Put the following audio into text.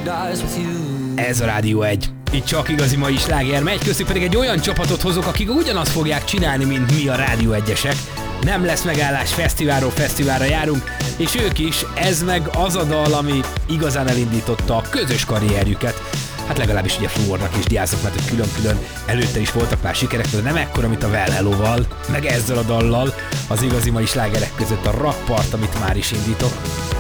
Ez a Rádió 1. Itt csak igazi mai sláger megy, köztük pedig egy olyan csapatot hozok, akik ugyanazt fogják csinálni, mint mi a Rádió 1-esek. Nem lesz megállás, fesztiválról fesztiválra járunk, és ők is, ez meg az a dal, ami igazán elindította a közös karrierjüket. Hát legalábbis ugye Fluornak és Diáznak, mert külön-külön előtte is voltak már sikerek, de nem ekkora, mint a Well Hello-val, meg ezzel a dallal, az igazi mai slágerek között a Rakpart, amit már is indítok.